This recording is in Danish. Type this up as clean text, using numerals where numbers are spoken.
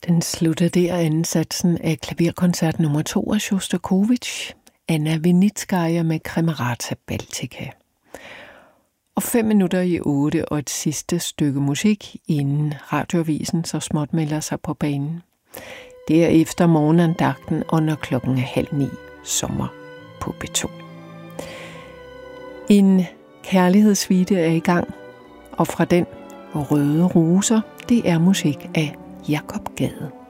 Den slutter der ansatsen af klaverkoncert nummer 2 af Sjostakovitj, Anna Vinitskaja med Kremerata Baltica. Og 5 minutter i 8 og et sidste stykke musik, inden radioavisen så småt melder sig på banen. Det er efter morgenandagten, og når klokken er 8:30, sommer på P2. En kærlighedssuite er i gang, og fra den Røde Roser, det er musik af Jakob Gade.